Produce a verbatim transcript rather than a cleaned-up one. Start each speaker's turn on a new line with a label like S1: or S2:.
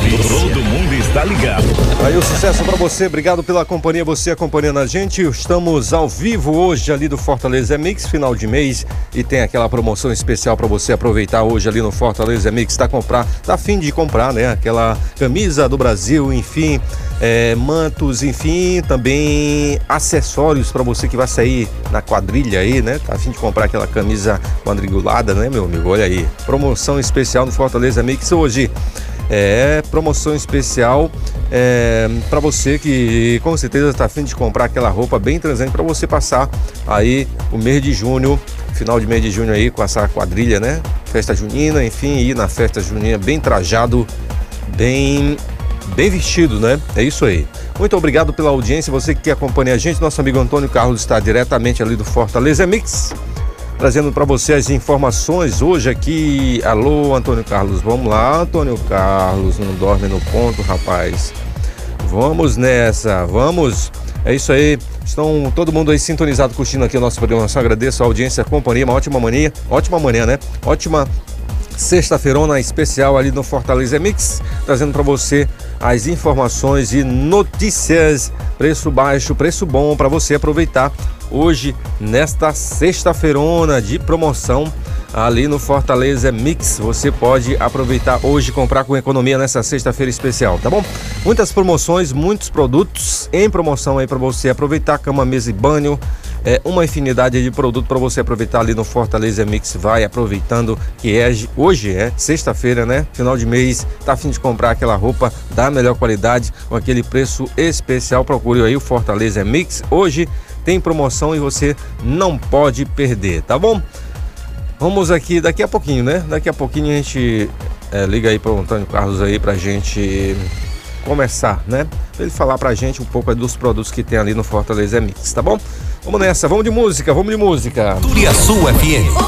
S1: Todo mundo está ligado.
S2: Aí o sucesso pra você, obrigado pela companhia, você acompanhando a gente. Estamos ao vivo hoje ali do Fortaleza Mix, final de mês, e tem aquela promoção especial pra você aproveitar hoje ali no Fortaleza Mix. Tá comprar, tá a fim de comprar, né? Aquela camisa do Brasil, enfim, é, mantos, enfim, também acessórios pra você que vai sair na quadrilha aí, né? Tá a fim de comprar aquela camisa quadrigulada, né, meu amigo? Olha aí, promoção especial no Fortaleza Mix hoje. É, promoção especial é, para você que com certeza está a fim de comprar aquela roupa bem transante para você passar aí o mês de junho, final de mês de junho aí com essa quadrilha, né? Festa junina, enfim, ir na festa junina bem trajado, bem, bem vestido, né? É isso aí. Muito obrigado pela audiência, você que acompanha a gente. Nosso amigo Antônio Carlos está diretamente ali do Fortaleza Mix, trazendo para você as informações hoje aqui. Alô, Antônio Carlos, vamos lá, Antônio Carlos, não dorme no ponto, rapaz. Vamos nessa, vamos. É isso aí, estão todo mundo aí sintonizado, curtindo aqui a nossa programação. Agradeço a audiência, a companhia, uma ótima manhã, ótima manhã, né? Ótima sexta-feirona especial ali no Fortaleza Mix, trazendo para você as informações e notícias, preço baixo, preço bom para você aproveitar hoje, nesta sexta-feirona de promoção ali no Fortaleza Mix. Você pode aproveitar hoje e comprar com economia nessa sexta-feira especial, tá bom? Muitas promoções, muitos produtos em promoção aí para você aproveitar, cama, mesa e banho, é uma infinidade de produto para você aproveitar ali no Fortaleza Mix. Vai aproveitando que é, hoje é sexta-feira, né? Final de mês, tá a fim de comprar aquela roupa da melhor qualidade com aquele preço especial. Procure aí o Fortaleza Mix. Hoje tem promoção e você não pode perder, tá bom? Vamos aqui daqui a pouquinho, né? Daqui a pouquinho a gente é, liga aí para o Antônio Carlos aí pra gente começar, né? Pra ele falar pra gente um pouco dos produtos que tem ali no Fortaleza Mix, tá bom? Vamos nessa, vamos de música, vamos de música.
S1: Turiaçu F M.